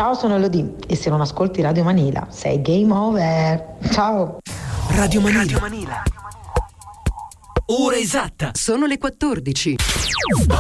Ciao, sono Elodie e se non ascolti Radio Manila sei game over. Ciao. Radio Manila. Ora esatta. Sono le 14.